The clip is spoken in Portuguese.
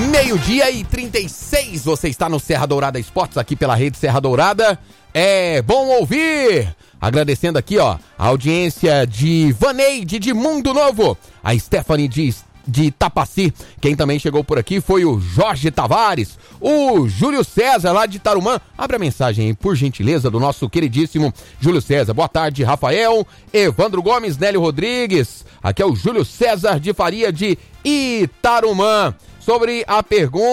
Meio-dia e 36, você está no Serra Dourada Esportes, aqui pela Rede Serra Dourada. É bom ouvir! Agradecendo aqui, ó, a audiência de Vaneide de Mundo Novo, a Stephanie de Tapaci. Quem também chegou por aqui foi o Jorge Tavares, o Júlio César lá de Tarumã. Abre a mensagem aí, por gentileza, do nosso queridíssimo Júlio César. Boa tarde, Rafael, Evandro Gomes, Nélio Rodrigues. Aqui é o Júlio César de Faria de Itarumã. Sobre a pergunta